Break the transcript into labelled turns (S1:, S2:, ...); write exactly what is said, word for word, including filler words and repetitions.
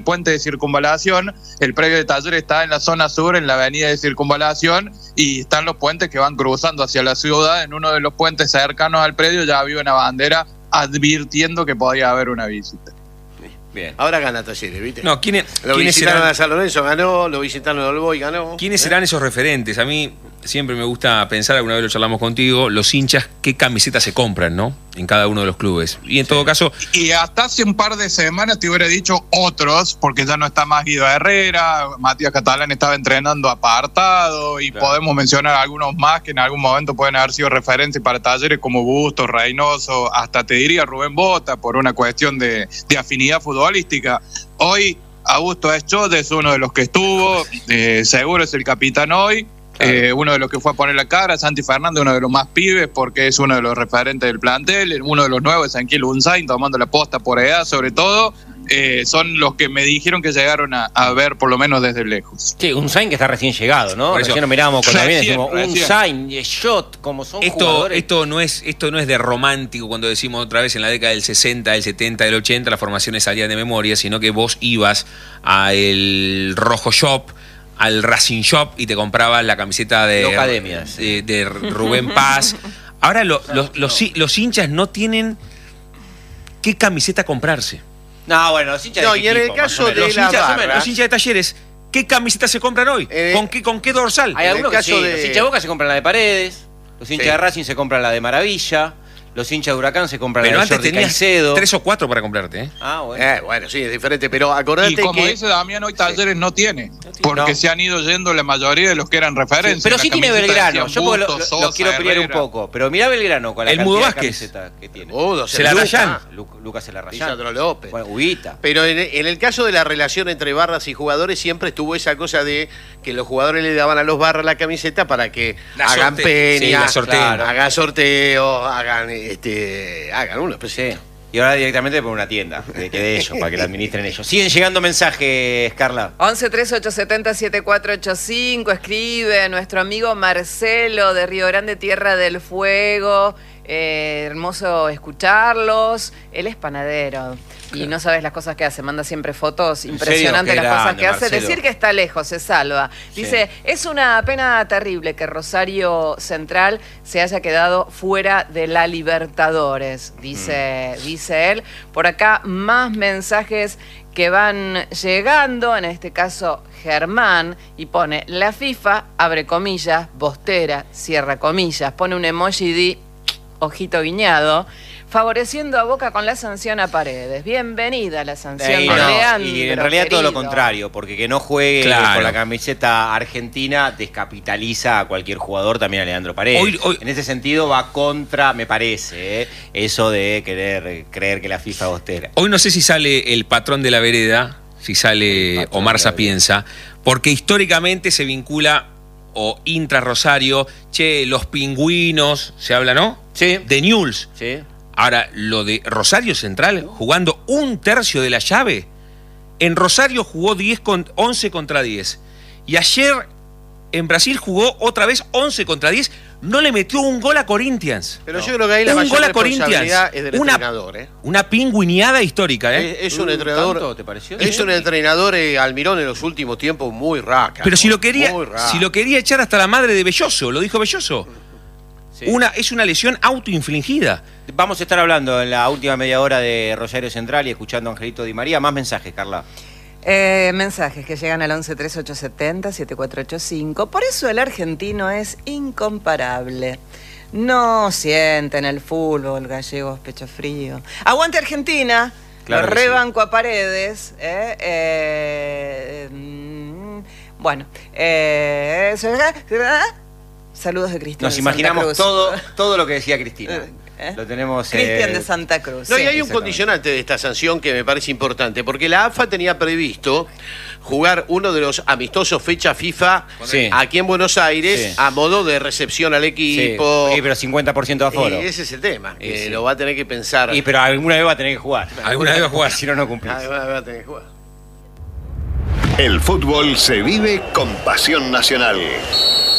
S1: puente de Circunvalación. El predio de Talleres está en la zona sur, en la avenida de Circunvalación, y están los puentes que van cruzando hacia la ciudad. En uno de los puentes cercanos al predio ya había una bandera advirtiendo que podía haber una visita.
S2: Bien. Ahora gana Talleres, ¿viste?
S3: No, ¿quiénes,
S2: lo
S3: ¿quiénes
S2: visitaron
S3: serán?
S2: a San Lorenzo, ganó, lo visitaron a Olboy, ganó.
S3: ¿Quiénes
S2: ¿eh?
S3: serán esos referentes? A mí siempre me gusta pensar, alguna vez lo charlamos contigo, los hinchas, qué camisetas se compran, ¿no? En cada uno de los clubes. Y en sí. todo caso...
S1: Y hasta hace un par de semanas te hubiera dicho otros, porque ya no está más Guido Herrera, Matías Catalán estaba entrenando apartado, y claro. podemos mencionar algunos más que en algún momento pueden haber sido referentes para Talleres, como Bustos, Reynoso, hasta te diría Rubén Bota, por una cuestión de, de afinidad futbolística. Hoy Augusto Eschot es uno de los que estuvo, eh, seguro es el capitán hoy. Claro. Eh, uno de los que fue a poner la cara, Santi Fernández, uno de los más pibes, porque es uno de los referentes del plantel. Uno de los nuevos es Anquil Unzain, tomando la posta por edad, sobre todo. Eh, son los que me dijeron que llegaron a, a ver, por lo menos desde lejos.
S4: Sí, Unzain que está recién llegado, ¿no? Recién nos mirábamos con la vida y decimos, Unzain, Shot, como son
S3: esto,
S4: jugadores.
S3: Esto no, es, esto no es de romántico cuando decimos otra vez en la década del sesenta, del setenta, del ochenta, las formaciones salían de memoria, sino que vos ibas al Rojo Shop, al Racing Shop, y te comprabas la camiseta de, de, de Rubén Paz. Ahora lo, los, los, los hinchas no tienen qué camiseta comprarse.
S4: No, bueno, los hinchas
S2: no,
S4: de
S2: y en
S4: equipo,
S2: el caso de
S3: los,
S2: la
S3: hinchas,
S2: barra,
S3: los hinchas de Talleres, ¿qué camiseta se compran hoy? Eh, ¿Con, qué, ¿Con qué dorsal?
S4: Hay algunos que sí.
S2: De...
S4: Los hinchas de Boca se compran la de Paredes, los hinchas sí. de Racing se compran la de Maravilla, los hinchas de Huracán se compran
S3: pero
S4: la de
S3: antes
S4: Jordi
S3: tenías
S4: Caicedo.
S3: Tres o cuatro para comprarte, ¿eh?
S4: Ah, bueno.
S2: Eh, bueno, sí, es diferente, pero acordate
S1: y como
S2: que...
S1: dice Damián, hoy Talleres sí. no tiene, porque no. se han ido yendo la mayoría de los que eran referencias.
S4: Sí, pero sí tiene Belgrano, yo Bustos, lo, lo, Sosa, lo quiero pelear un poco, pero mirá Belgrano con la
S3: el
S4: cantidad
S3: Mudo
S4: de
S3: Vázquez.
S4: camiseta que tiene.
S2: Mudo,
S3: se la rayan.
S4: Lucas se la rayan.
S2: Lisandro López.
S4: Bueno, Huguita.
S2: Pero en, en el caso de la relación entre barras y jugadores siempre estuvo esa cosa de que los jugadores le daban a los barras la camiseta para que la hagan sorte peña,
S3: sí,
S2: claro, hagan sorteos, hagan este, hagan uno, pues
S4: sí. Y ahora directamente por una tienda, que de ellos, para que la administren ellos. Siguen llegando mensajes, Carla.
S5: once tres ocho siete cero siete cuatro ocho cinco, escribe nuestro amigo Marcelo de Río Grande, Tierra del Fuego. Eh, hermoso escucharlos. Él es panadero y no sabes las cosas que hace, manda siempre fotos impresionantes las cosas que hace. Marcelo. Decir que está lejos se salva. Dice, sí. es una pena terrible que Rosario Central se haya quedado fuera de la Libertadores, dice, mm. dice él. Por acá más mensajes que van llegando, en este caso Germán, y pone, la FIFA, abre comillas, bostera, cierra comillas, pone un emoji de ojito guiñado, favoreciendo a Boca con la sanción a Paredes. Bienvenida la sanción de
S4: no,
S5: Leandro,
S4: y en realidad
S5: querido.
S4: todo lo contrario, porque que no juegue claro. con la camiseta argentina descapitaliza a cualquier jugador, también a Leandro Paredes. Hoy, hoy, en ese sentido va contra, me parece, ¿eh? eso de querer creer que la FIFA es bostera.
S3: Hoy no sé si sale el patrón de la vereda, si sale Omar Sapienza, porque históricamente se vincula o intra Rosario, che, los pingüinos, se habla, ¿no?
S4: Sí.
S3: De Newell's.
S4: Sí.
S3: Ahora, lo de Rosario Central, jugando un tercio de la llave, en Rosario jugó diez con, once contra diez. Y ayer en Brasil jugó otra vez once contra diez, no le metió un gol a Corinthians.
S2: Pero no. yo creo que ahí la
S3: un
S2: mayor
S3: gol a
S2: responsabilidad es del
S3: una,
S2: entrenador. ¿eh?
S3: Una pingüineada histórica, ¿eh?
S2: Es, es un entrenador.
S4: ¿Tanto, te pareció?
S2: Es un entrenador, eh, Almirón, en los últimos tiempos muy raca.
S3: Pero si lo quería, si lo quería echar hasta la madre de Belloso, lo dijo Belloso. Sí. Una, es una lesión autoinfligida.
S4: Vamos a estar hablando en la última media hora de Rosario Central y escuchando a Angelito Di María. Más mensajes, Carla.
S5: Eh, mensajes que llegan al once tres ocho siete cero siete cuatro ocho cinco. Por eso el argentino es incomparable. No sienten el fútbol, gallegos, pecho frío. ¡Aguante Argentina! Claro, lo rebanco sí. a Paredes. Eh, eh, mm, bueno, eh, saludos de Cristina.
S4: Nos imaginamos todo, todo lo que decía Cristina. ¿Eh? Lo tenemos.
S5: Cristian
S4: eh...
S5: de Santa Cruz.
S2: No, sí, y hay un condicionante de esta sanción que me parece importante, porque la A F A tenía previsto jugar uno de los amistosos fecha FIFA sí. aquí en Buenos Aires sí. a modo de recepción al equipo.
S4: Sí, sí pero cincuenta por ciento de aforo.
S2: Y ese es el tema, que
S4: sí.
S2: lo va a tener que pensar.
S4: Y pero alguna vez va a tener que jugar.
S3: Alguna vez va a jugar,
S4: si no, no cumplís.
S2: Alguna vez va a tener que jugar.
S6: El fútbol se vive con pasión nacional.